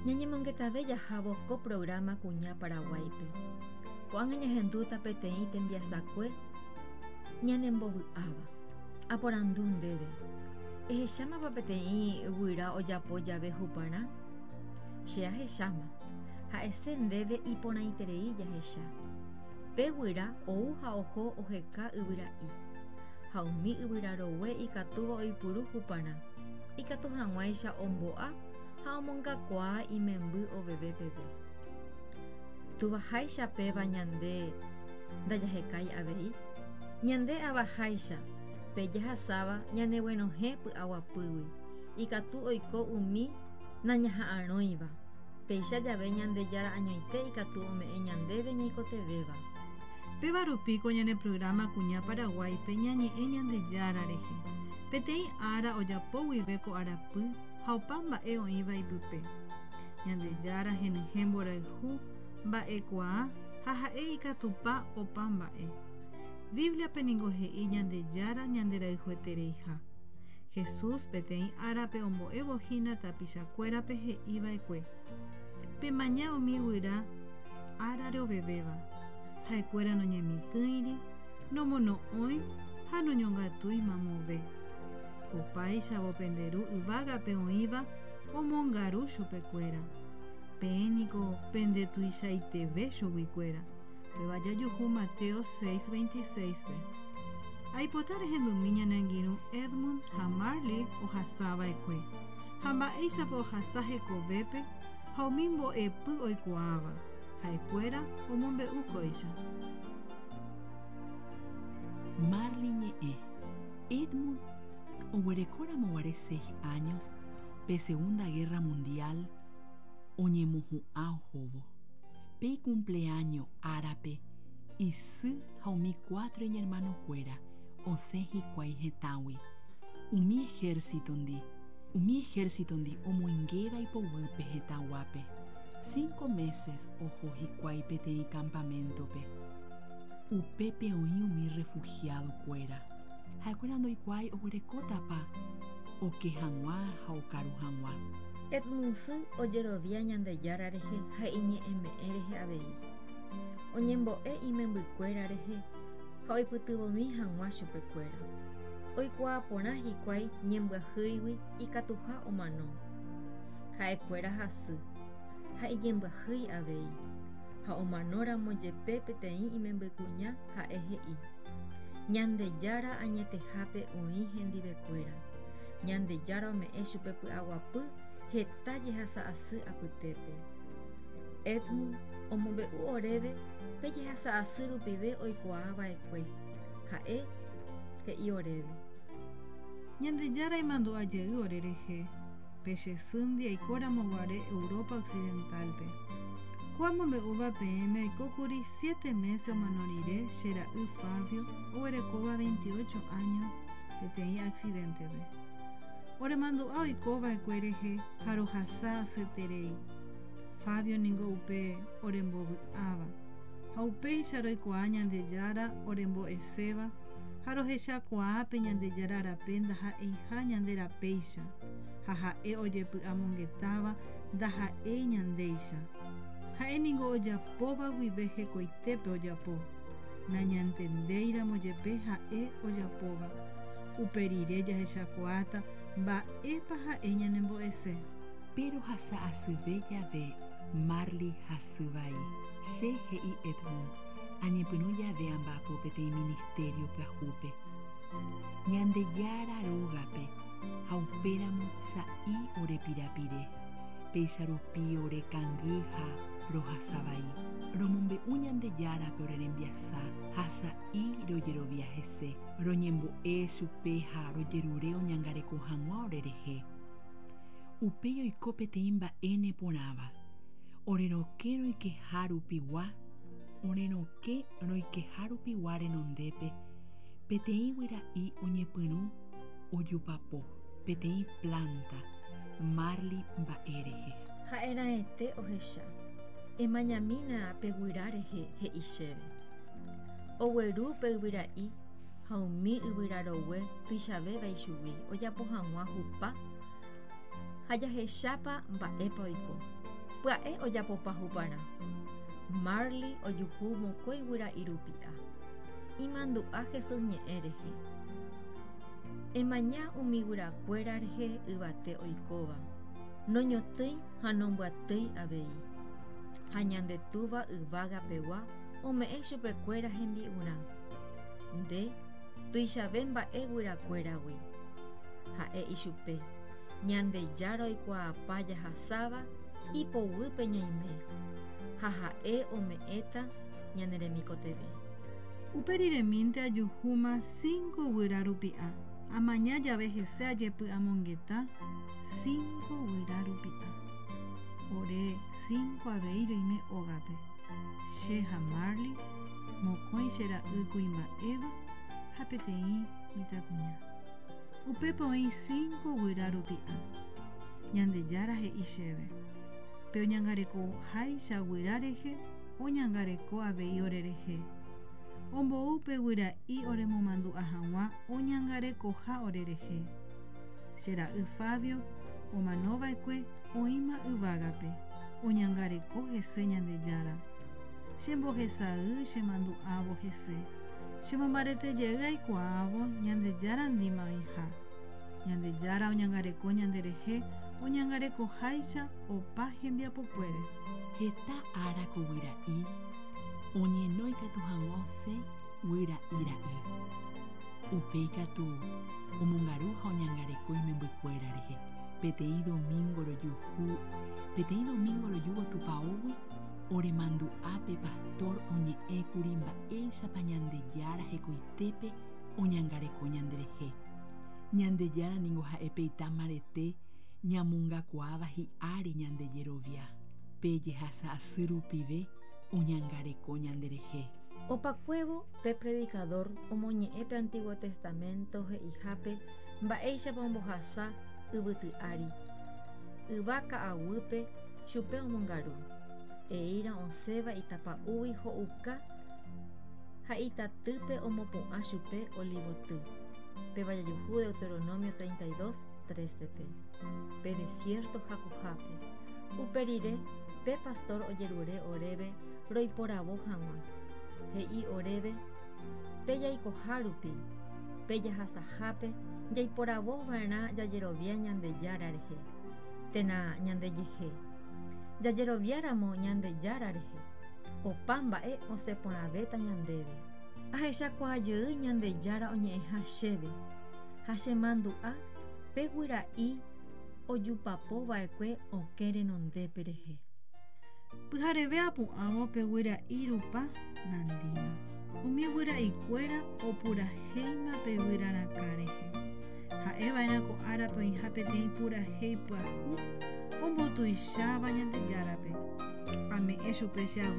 Ñañemongetave jahávo ko programa kuña Paraguaype. Ko'ág̃a ñahenduta peteĩ tembiasakue ñanembovy'áva. Aporandu ndéve. Ehechámapa peteĩ guyra ojapo jave huparã. Che ahecháma. Ha'ese ndéve iporãiterei jahecha. Pe guyra ou ha oho oheka yvyra'i. Ha umi yvyra rogue ikatúva oipuru huparã. Ikatu hag̃uáicha ombo'a ha omongakuaa imemby oveve peve. Tuvaháicha péva ñande ndajahekái avei. Ñande avaháicha pe jahasáva ñaneguenohẽ py'aguapýgui. Ikatu oiko umi nañaha'ãrõiva. Péicha jave Ñandejára añoite ikatu ome'ẽ ñandéve ñaikotevéva. Péva rupíko ñane programa kuña Paraguaype ñañe'ẽ Ñandejára rehe. Peteĩ ára ojapo guive ko arapy ha opa mba'e oĩva ipype. Ñandejára henyhẽ mborayhu mba'ekuaa ha ha'e ikatupa opa mba'e. Bibliape niko he'i Ñandejára ñanderayhuetereiha. Jesús peteĩ árape ombo'evohína tapichakuérape he'íva'ekue. Pemaña umi guyra ára reovevéva. Ha'ekuéra noñemitỹiri, nomono'õi ha noñongatúi mamove. Opáichavo penderu yvágape oĩva omongaru chupekuéra. Péniko pendetuichaiteve chuguikuéra. Péva jajuhu Mateo 6:26-pe. Aipota rehendumi ñane angirũ Edmund ha Marley ohasava'ekue. Ha mba'éichapa ohasa hekovépe ha umi mbo'epy oikuaáva. Ha'ekuéra omombe'úkóicha. Marley ñe'ẽ. Edmund oguerekóramo 6 años pe Segunda Guerra Mundial oñemohu'ã ohóvo. Pe cumpleaños árape isy ha umi 4 iñermanokuéra osẽ hikuái hetãgui. Umi ejército ndi omoingéva ipoguýpe hetãguápe. 5 meses oho hikuái peteĩ campamentope. Upépe oĩ umi refugiado kuéra. Ha'ekuéra ndoikuaái oguerekótapa oke hag̃ua ha okaru hag̃ua. Edmundsy ojerovia Ñandejára rehe ha iñe'ẽme'ẽ rehe avei. Oñembo'e imembykuéra rehe ha oipytyvõmi hag̃ua chupekuéra. Oikuaa porã hikuái ñembyahýigui ikatuha omano. Ha'ekuéra hasy ha ijembyahýi avei. Ha omanóramo jepe peteĩ imembykuña ha'e he'i. Ñandejára añetehápe oĩ hendivekuéra. Ñandejára ome'ẽ chupe py'aguapy heta jehasa asy apytépe. Edmund omombe'u oréve pe jehasa asy rupive oikuaava'ekue. Ha'e he'i oréve. Ñandejára imandu ajey ore rehe pe che sýndi aikoramoguare Europa Occidentalpe. Kuamombe'úva peẽme oikókuri 7 meses omano rire che ra'y Fabio oguerekóva 28 años peteĩ accidentepe. Oremandu'a oikova'ekue rehe ha rohasa asyterei. Fabio ningo upe orembovy'áva. Ha upéicha roikuaa Ñandejára orembo'eséva ha rohechakuaa pe Ñandejára árape ndaha'eiha ñande rapéicha. Ha ha'e ojepy'amongetáva ndaha'éi ñandéicha. Ha'e ningo ojapóva guive hekoitépe ojapo. Nañantendéiramo jepe ha'e ojapóva. Uperire jahechakuaáta mba'épa ha'e ñanembo'ese. Pero hasa asyve jave Marley hasývai. Che he'i Edmund añepyrũ jave amba'apo peteĩ ministerio pyahúpe. Ñandejára rógape ha upéramo sa'i ore pirapire. Péicha rupi ore kangy ha rohasavai. Romombe'u Ñandejárape ore rembiasa ha sa'i rojerovia hese. Roñembo'e chupe ha rojerure oñangareko hag̃ua ore rehe. Upéi oiko peteĩ mba'e neporãva. Oreroke roikeha rupigua. Oreroke roikeha rupigua renondépe. Peteĩ guyra'i oñepyrũ ojupapo. Peteĩ planta Marley mba'e rehe. Ha'erãete ohecha. Emañamína pe guyra rehe he'i chéve. Ogueru pe yvyra'i ha umi yvyrarogue tuichavéva ichugui ojapo hag̃ua hupa ha jahechápa mba'épa oiko. Pya'e ojapopa hupárã. Marley ojuhu mokõi guyra'i rupi'a. Imandu'a Jesús ñe'ẽ rehe. Emaña umi guyrakuéra rehe yvate oikóva. Noñotỹi ha nombyatýi avei. Ha ñande túva yvagapegua ome'ẽ chupekuéra hembi'urã. Nde tuichave mba'e guyrakuéragui. Ha'e ichupe. Ñande jára oikuaapa jahasáva ipovýpe ñaime. Ha ha'e ome'ẽta ñane remikoteve. Upéri remínte ajuhúma 5 guyra rupi'a. Amaña jave hese ajepy amongeta 5 guyra rupi'a. Ore 5 avei roime ógape. Che ha Marley mokõi che ra'y kuimba'éva ha peteĩ mitãkuña. Upépe oĩ 5 guyra rupi'a. Ñandejára he'i chéve. Pe oñangarekoháicha guyra rehe oñangareko avei ore rehe. Omboúpe guyra'i oremomandu'a hag̃ua oñangarekoha ore rehe. Che ra'y Fabio omanova'ekue oĩma yvágape oñangareko hese Ñandejára. Chembohesay chemandu'ávo hese. Chemombaretejey aikuaávo Ñandejára ndíma oĩha. Ñandejára oñangareko ñanderehe oñangarekoháicha opa hembiapokuére. Heta ára ko guyra'i oñenói katu hag̃ua osẽ guyra'i ra'y. Upéi katu omongaru ha oñangareko imembykuéra rehe. Peteĩ domingo rojugo tupãógui oremandu'ápe pastor oñe'ẽkuri mba'éichapa Ñandejára hekoitépe oñangareko ñanderehe. Ñandejára ningo ha'e peita marete ñamongakuaáva hi'ári Ñandejerovia. Péje hasa asy rupive oñangareko ñanderehe. Opakuévo pe predicador omoñe'ẽpe Antiguo Testamento he'ihápe mba'éichapa ombohasa yvyty'ári. Yva ka'aguýpe chupe omongaru. Eíra osẽva itapa'ũgui ho'uka ha itatýpe omopu'ã chupe olivoty. Pe vajajuhu Deuteronomio 32:13pe. Pe desierto hakuhápe. Uperire pe pastor ojerure oréve roiporavo hag̃ua. He'i oréve pe jaikoha rupi. Pe jahasahápe jaiporavóva'erã jajerovia Ñandejára rehe. Tena ñandejehe. Jajeroviáramo Ñandejára rehe. Opa mba'e osẽporãvéta ñandéve. Ahechakuaajey Ñandejára oñe'ẽha chéve. Ha chemandu'a pe guyra'i ojupapova'ekue okẽ renondépe rehe. Pyhareve apu'ãvo pe guyra'i rupa nandíma. Umi guyra'ikuéra opurahéima pe guyrarakã rehe. Ha'eva'erã ko árape oĩha peteĩ purahéi pyahu ombotuicháva Ñandejárape. Ame'ẽ chupe che